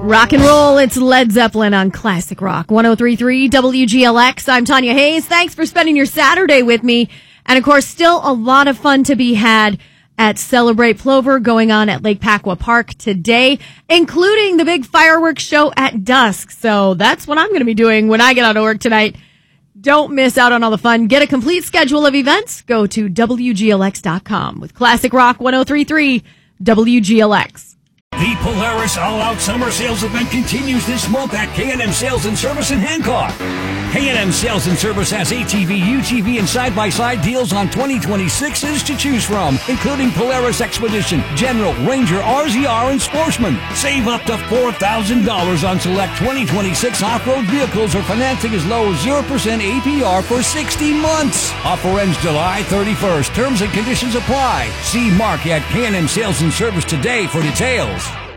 Rock and roll, it's Led Zeppelin on Classic Rock 103.3 WGLX. I'm Tanya Hayes. Thanks for spending your Saturday with me. And of course, still a lot of fun to be had at Celebrate Plover going on at Lake Pacwa Park today, including the big fireworks show at dusk. So that's what I'm going to be doing when I get out of work tonight. Don't miss out on all the fun. Get a complete schedule of events. Go to WGLX.com with Classic Rock 103.3 WGLX. The Polaris All-Out Summer Sales event continues this month at K&M Sales and Service in Hancock. K&M Sales and Service has ATV, UTV, and side-by-side deals on 2026s to choose from, including Polaris Expedition, General, Ranger, RZR, and Sportsman. Save up to $4,000 on select 2026 off-road vehicles or financing as low as 0% APR for 60 months. Offer ends July 31st. Terms and conditions apply. See Mark at K&M Sales and Service today for details.